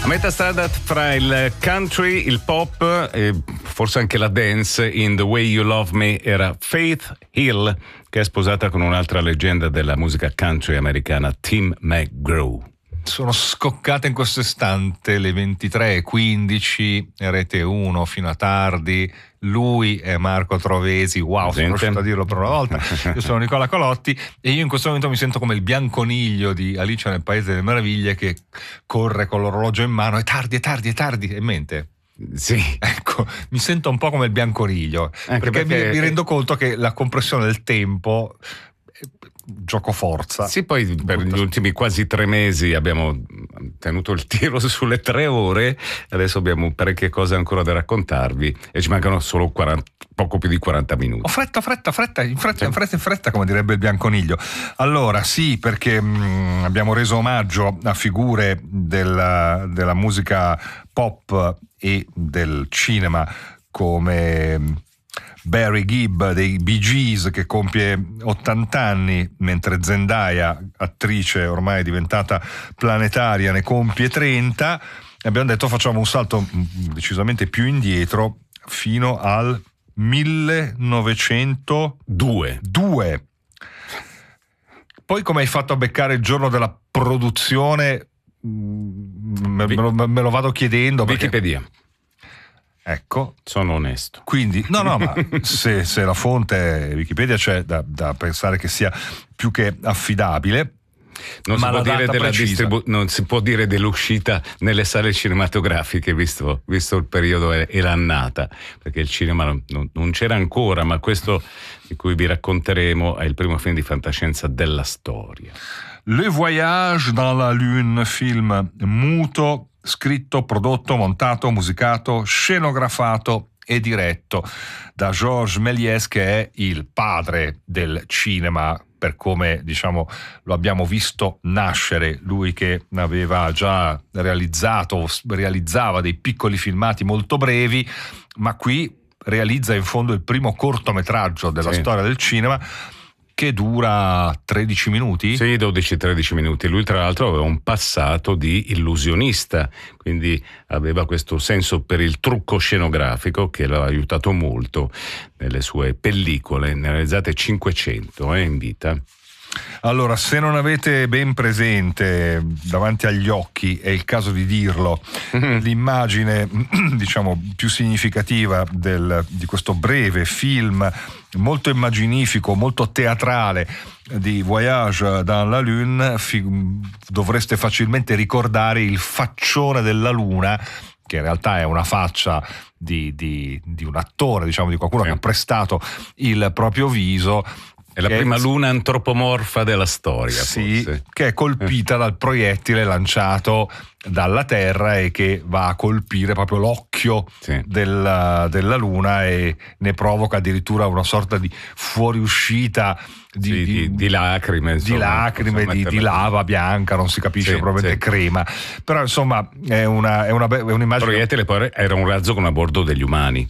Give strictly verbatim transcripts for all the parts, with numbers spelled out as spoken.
A metà strada fra il country, il pop e forse anche la dance, In the Way You Love Me era Faith Hill, che è sposata con un'altra leggenda della musica country americana, Tim McGraw. Sono scoccate in questo istante le ventitré e quindici, Rete uno fino a tardi. Lui è Marco Trovesi, wow, sono riuscito a dirlo per una volta. Io sono Nicola Colotti e io in questo momento mi sento come il bianconiglio di Alice nel Paese delle Meraviglie che corre con l'orologio in mano, è tardi, è tardi, è tardi, e mente. Sì, ecco, mi sento un po' come il bianconiglio, perché, perché mi, mi rendo conto che la compressione del tempo, gioco forza. Sì, poi per gli ultimi quasi tre mesi abbiamo tenuto il tiro sulle tre ore, adesso abbiamo parecchie cose ancora da raccontarvi e ci mancano solo quaranta, poco più di quaranta minuti. Oh, fretta, fretta, fretta, in fretta, in fretta, in fretta, come direbbe il bianconiglio. Allora, sì, perché mh, abbiamo reso omaggio a figure della, della musica pop e del cinema come Barry Gibb dei Bee Gees, che compie ottanta anni, mentre Zendaya, attrice ormai diventata planetaria, ne compie trenta. Abbiamo detto facciamo un salto decisamente più indietro fino al millenovecentodue. Due. Poi come hai fatto a beccare il giorno della produzione? Me, me, lo, me lo vado chiedendo. Wikipedia. Perché... Ecco, sono onesto. Quindi, no, no, ma se, se la fonte è Wikipedia c'è da, da pensare che sia più che affidabile. Non si, può dire della distribu- non si può dire dell'uscita nelle sale cinematografiche, visto, visto il periodo e, e l'annata, perché il cinema non, non, non c'era ancora, ma questo di cui vi racconteremo è il primo film di fantascienza della storia. Le Voyage dans la Lune, film muto, scritto, prodotto, montato, musicato, scenografato e diretto da Georges Méliès, che è il padre del cinema per come, diciamo, lo abbiamo visto nascere. Lui che aveva già realizzato, realizzava dei piccoli filmati molto brevi, ma qui realizza in fondo il primo cortometraggio della sì. storia del cinema, che dura tredici minuti? Sì, dodici tredici minuti. Lui tra l'altro aveva un passato di illusionista, quindi aveva questo senso per il trucco scenografico che l'ha aiutato molto nelle sue pellicole, ne ha realizzate cinquecento eh, in vita. Allora, se non avete ben presente davanti agli occhi, è il caso di dirlo, mm-hmm. l'immagine diciamo più significativa del, di questo breve film molto immaginifico, molto teatrale di Voyage dans la Lune, fi- dovreste facilmente ricordare il faccione della Luna, che in realtà è una faccia di, di, di un attore, diciamo di qualcuno sì. che ha prestato il proprio viso. È la prima è, luna antropomorfa della storia, sì, forse. Che è colpita dal proiettile lanciato dalla Terra e che va a colpire proprio l'occhio sì. della, della Luna e ne provoca addirittura una sorta di fuoriuscita di, sì, di, di, di lacrime, insomma, di, lacrime di, di lava bianca, non si capisce, sì, probabilmente sì. crema. Però insomma è, una, è, una, è un'immagine. Il proiettile poi era un razzo con a bordo degli umani.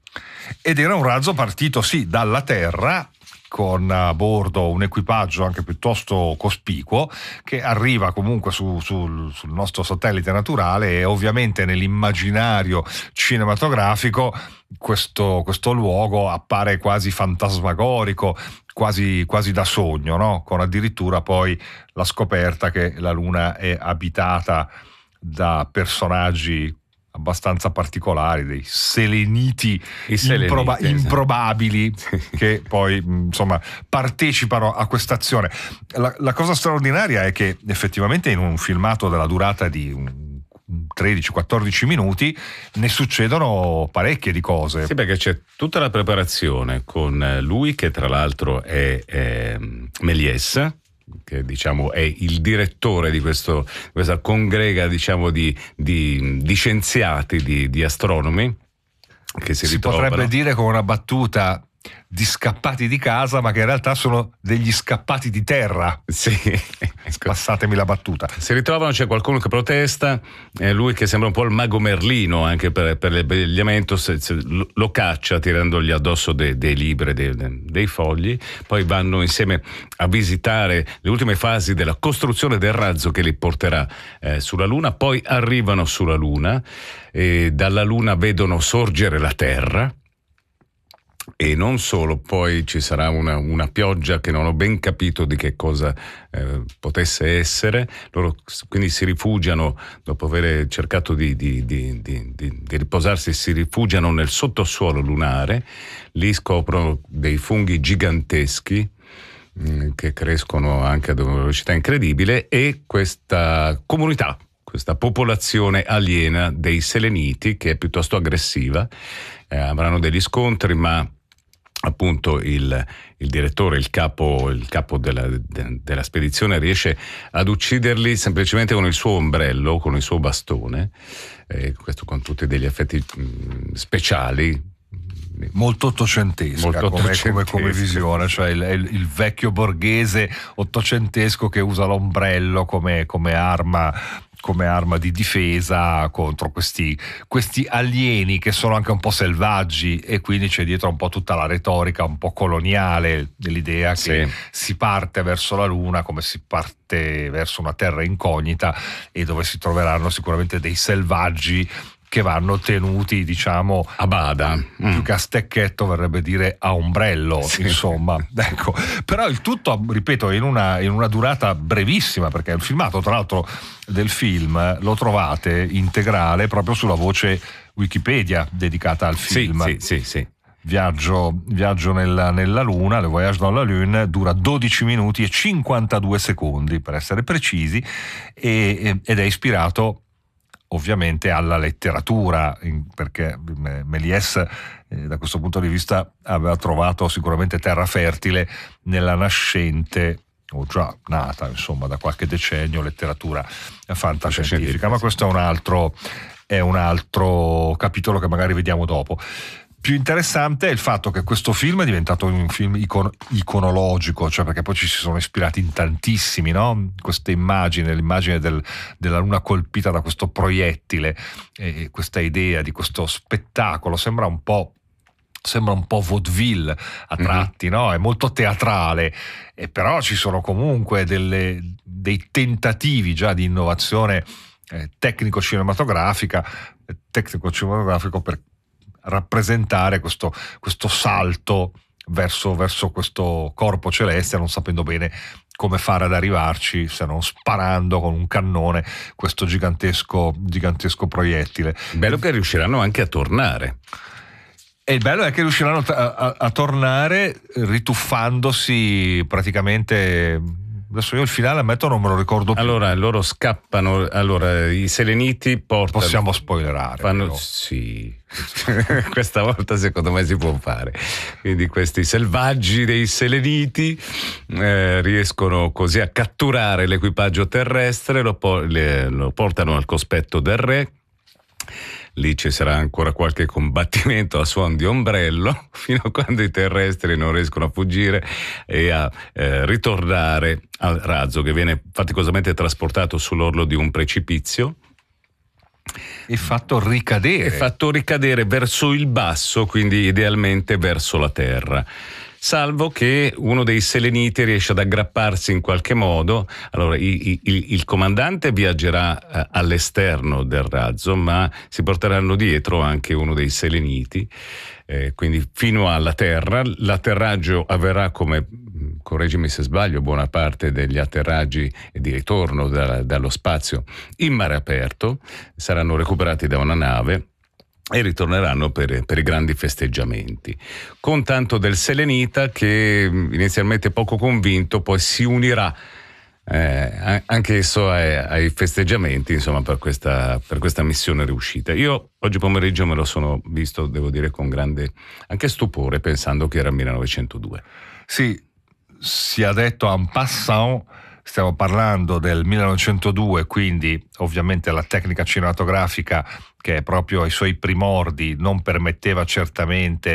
Ed era un razzo partito sì dalla Terra, con a bordo un equipaggio anche piuttosto cospicuo, che arriva comunque su, sul, sul nostro satellite naturale, e ovviamente nell'immaginario cinematografico questo, questo luogo appare quasi fantasmagorico, quasi, quasi da sogno, no? Con addirittura poi la scoperta che la Luna è abitata da personaggi abbastanza particolari, dei seleniti, seleniti improba- esatto. improbabili che poi insomma partecipano a questa azione. La, la cosa straordinaria è che effettivamente in un filmato della durata di tredici quattordici minuti ne succedono parecchie di cose. Sì, perché c'è tutta la preparazione con lui, che tra l'altro è, è Méliès, che diciamo è il direttore di questo, questa congrega diciamo di, di, di scienziati, di, di astronomi che si, si ritrovano. Potrebbe dire con una battuta di scappati di casa, ma che in realtà sono degli scappati di terra. Sì. Passatemi la battuta. Si ritrovano, c'è qualcuno che protesta, eh, lui che sembra un po' il mago Merlino anche per, per l'abbigliamento, se, se, lo caccia tirandogli addosso dei, dei libri, dei, dei fogli. Poi vanno insieme a visitare le ultime fasi della costruzione del razzo che li porterà eh, sulla Luna. Poi arrivano sulla Luna e dalla Luna vedono sorgere la Terra. E non solo, poi ci sarà una, una pioggia che non ho ben capito di che cosa eh, potesse essere. Loro quindi si rifugiano, dopo aver cercato di, di, di, di, di, di riposarsi, si rifugiano nel sottosuolo lunare. Lì scoprono dei funghi giganteschi mh, che crescono anche ad una velocità incredibile, e questa comunità, questa popolazione aliena dei seleniti, che è piuttosto aggressiva, eh, avranno degli scontri, ma appunto il, il direttore, il capo, il capo della, de, della spedizione riesce ad ucciderli semplicemente con il suo ombrello, con il suo bastone, eh, questo con tutti degli effetti mh, speciali. Molto ottocentesca, Molto come, ottocentesca. come, come visione, cioè il, il, il vecchio borghese ottocentesco che usa l'ombrello come, come arma come arma di difesa contro questi, questi alieni che sono anche un po' selvaggi, e quindi c'è dietro un po' tutta la retorica un po' coloniale dell'idea che sì. si parte verso la Luna come si parte verso una terra incognita, e dove si troveranno sicuramente dei selvaggi che vanno tenuti, diciamo, a bada, più mm. che a stecchetto verrebbe dire a ombrello, sì. insomma, ecco. Però il tutto, ripeto, in una, in una durata brevissima, perché il filmato, tra l'altro, del film lo trovate integrale proprio sulla voce Wikipedia dedicata al film. Sì, sì, sì, sì. Viaggio, viaggio nella, nella Luna, Le Voyage dans la Lune, dura dodici minuti e cinquantadue secondi per essere precisi, e, ed è ispirato ovviamente alla letteratura, perché Méliès eh, da questo punto di vista aveva trovato sicuramente terra fertile nella nascente, o già nata insomma da qualche decennio, letteratura fantascientifica, ma questo è un altro è un altro capitolo che magari vediamo dopo. Più interessante è il fatto che questo film è diventato un film icon- iconologico, cioè perché poi ci si sono ispirati in tantissimi, no? Queste immagini, l'immagine del, della Luna colpita da questo proiettile, e questa idea di questo spettacolo sembra un po' sembra un po' vaudeville a tratti, mm-hmm. no? È molto teatrale, e però ci sono comunque delle, dei tentativi già di innovazione eh, tecnico-cinematografica, eh, tecnico-cinematografico per rappresentare questo, questo salto verso, verso questo corpo celeste, non sapendo bene come fare ad arrivarci se non sparando con un cannone questo gigantesco, gigantesco proiettile. Bello che riusciranno anche a tornare. E il bello è che riusciranno a, a, a tornare rituffandosi praticamente. Adesso io il finale, ammetto, non me lo ricordo più. Allora, loro scappano, allora i seleniti portano... Possiamo spoilerare. Fanno, sì, questa volta secondo me si può fare. Quindi questi selvaggi dei seleniti eh, riescono così a catturare l'equipaggio terrestre, lo, po- le, lo portano al cospetto del re. Lì ci sarà ancora qualche combattimento a suon di ombrello, fino a quando i terrestri non riescono a fuggire e a eh, ritornare al razzo, che viene faticosamente trasportato sull'orlo di un precipizio e fatto ricadere. E fatto ricadere verso il basso, quindi idealmente verso la terra. Salvo che uno dei seleniti riesce ad aggrapparsi in qualche modo. Allora il, il, il comandante viaggerà eh, all'esterno del razzo, ma si porteranno dietro anche uno dei seleniti, eh, quindi fino alla terra. L'atterraggio avverrà, come, correggimi se sbaglio, buona parte degli atterraggi di ritorno da, dallo spazio in mare aperto, saranno recuperati da una nave e ritorneranno per, per i grandi festeggiamenti, con tanto del selenita che inizialmente poco convinto poi si unirà eh, anche esso ai, ai festeggiamenti, insomma, per questa, per questa missione riuscita. Io oggi pomeriggio me lo sono visto, devo dire, con grande anche stupore, pensando che era millenovecentodue. Sì, sia detto en passant, stiamo parlando del millenovecentodue, quindi ovviamente la tecnica cinematografica, che è proprio ai suoi primordi, non permetteva certamente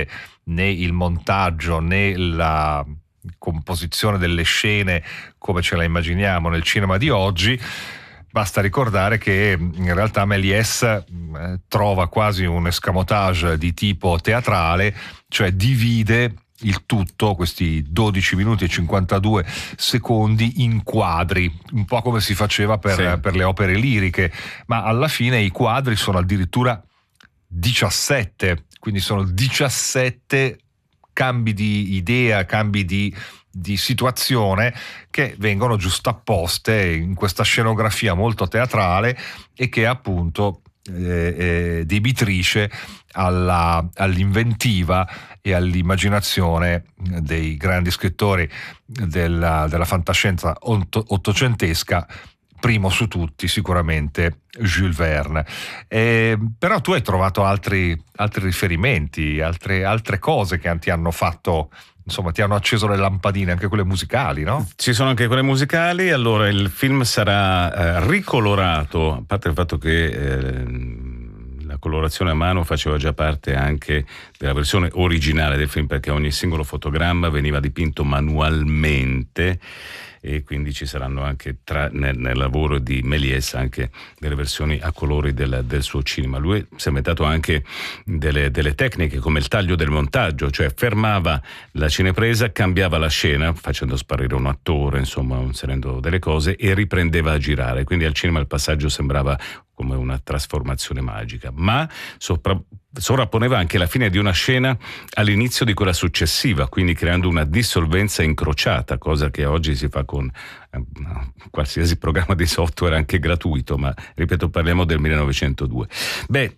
né il montaggio né la composizione delle scene come ce la immaginiamo nel cinema di oggi. Basta ricordare che in realtà Méliès eh, trova quasi un escamotage di tipo teatrale, cioè divide il tutto, questi dodici minuti e cinquantadue secondi, in quadri, un po' come si faceva per, sì. per le opere liriche, ma alla fine i quadri sono addirittura diciassette, quindi sono diciassette cambi di idea, cambi di di situazione che vengono giustapposte in questa scenografia molto teatrale e che appunto eh, eh, debitrice alla, all'inventiva e all'immaginazione dei grandi scrittori della, della fantascienza ottocentesca, primo su tutti sicuramente Jules Verne. Eh, però tu hai trovato altri, altri riferimenti, altre, altre cose che ti hanno fatto, insomma, ti hanno acceso le lampadine, anche quelle musicali, no? Ci sono anche quelle musicali. Allora il film sarà eh, ricolorato, a parte il fatto che eh, la colorazione a mano faceva già parte anche della versione originale del film, perché ogni singolo fotogramma veniva dipinto manualmente, e quindi ci saranno anche tra, nel, nel lavoro di Méliès anche delle versioni a colori del, del suo cinema. Lui si è inventato anche delle, delle tecniche come il taglio del montaggio, cioè fermava la cinepresa, cambiava la scena facendo sparire un attore, insomma inserendo delle cose, e riprendeva a girare, quindi al cinema il passaggio sembrava come una trasformazione magica, ma sopra, sovrapponeva anche la fine di una scena all'inizio di quella successiva, quindi creando una dissolvenza incrociata, cosa che oggi si fa con eh, qualsiasi programma di software anche gratuito, ma ripeto, parliamo del millenovecentodue. Beh,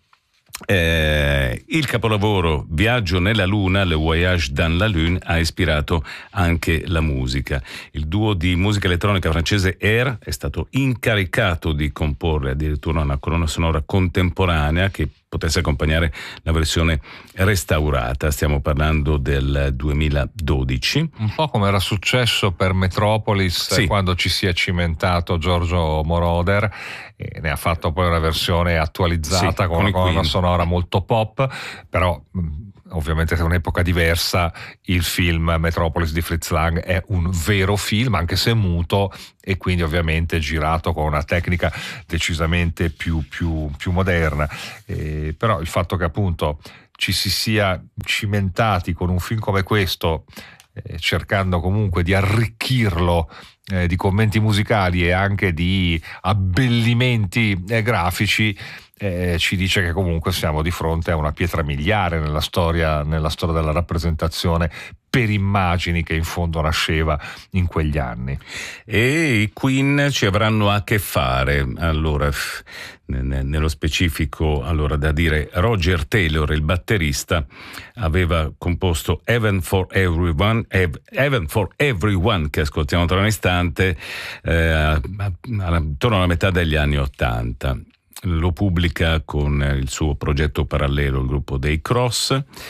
Eh, il capolavoro Viaggio nella Luna, Le Voyage dans la Lune, ha ispirato anche la musica. Il duo di musica elettronica francese Air è stato incaricato di comporre addirittura una colonna sonora contemporanea che potesse accompagnare la versione restaurata. Stiamo parlando del duemiladodici. Un po' come era successo per Metropolis, sì, quando ci si è cimentato Giorgio Moroder, e ne ha fatto poi una versione attualizzata, sì, con, con una colonna sonora molto pop, però ovviamente è un'epoca diversa. Il film Metropolis di Fritz Lang è un vero film, anche se muto, e quindi ovviamente girato con una tecnica decisamente più, più, più moderna. Eh, però il fatto che appunto ci si sia cimentati con un film come questo, eh, cercando comunque di arricchirlo eh, di commenti musicali e anche di abbellimenti eh, grafici, Eh, ci dice che comunque siamo di fronte a una pietra miliare nella storia, nella storia della rappresentazione per immagini, che in fondo nasceva in quegli anni. E i Queen ci avranno a che fare. Allora, nello specifico, allora, da dire, Roger Taylor, il batterista, aveva composto Heaven for Everyone, Heaven for Everyone, che ascoltiamo tra un istante, eh, attorno alla metà degli anni Ottanta. Lo pubblica con il suo progetto parallelo, il gruppo dei Cross,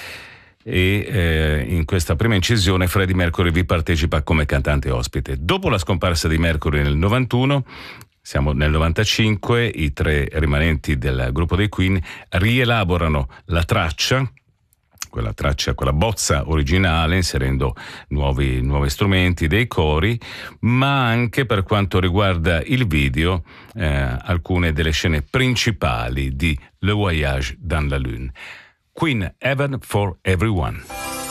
e eh, in questa prima incisione Freddie Mercury vi partecipa come cantante ospite. Dopo la scomparsa di Mercury nel novantuno, siamo nel novantacinque, i tre rimanenti del gruppo dei Queen rielaborano la traccia, quella traccia, quella bozza originale, inserendo nuovi, nuovi strumenti, dei cori, ma anche per quanto riguarda il video, eh, alcune delle scene principali di Le Voyage dans la Lune. Queen, Heaven for Everyone.